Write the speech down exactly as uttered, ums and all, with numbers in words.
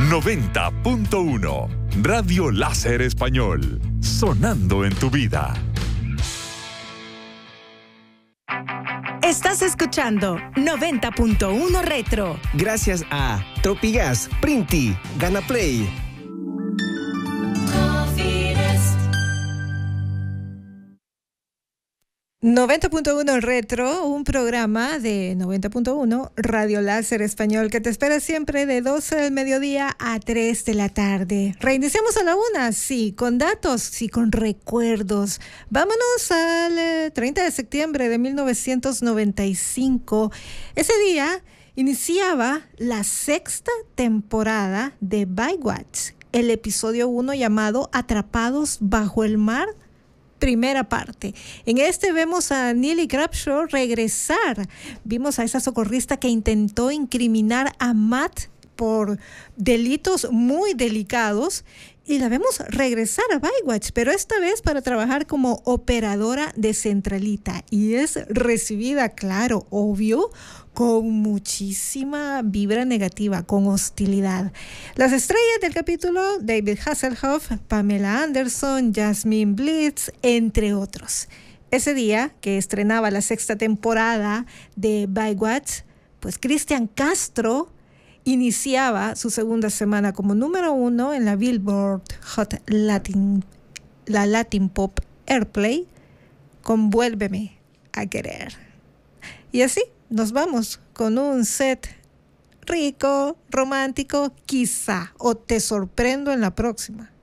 noventa punto uno. Radio Láser Español. Sonando en tu vida. Estás escuchando noventa punto uno Retro. Gracias a Tropigas, Printi, Ganaplay. noventa punto uno Retro, un programa de noventa punto uno Radio Láser Español que te espera siempre de doce del mediodía a tres de la tarde. Reiniciamos a la una, sí, con datos, sí, con recuerdos. Vámonos al eh, treinta de septiembre de mil novecientos noventa y cinco. Ese día iniciaba la sexta temporada de Baywatch, el episodio uno llamado Atrapados bajo el mar. Primera parte. En este vemos a Neely Crabshaw regresar. Vimos a esa socorrista que intentó incriminar a Matt por delitos muy delicados y la vemos regresar a Baywatch, pero esta vez para trabajar como operadora de centralita y es recibida, claro, obvio, con muchísima vibra negativa, con hostilidad. Las estrellas del capítulo, David Hasselhoff, Pamela Anderson, Jasmine Blitz, entre otros. Ese día que estrenaba la sexta temporada de Baywatch, pues Cristian Castro iniciaba su segunda semana como número uno en la Billboard Hot Latin, la Latin Pop Airplay, con Vuélveme a querer. Y así nos vamos con un set rico, romántico, quizá, o te sorprendo en la próxima.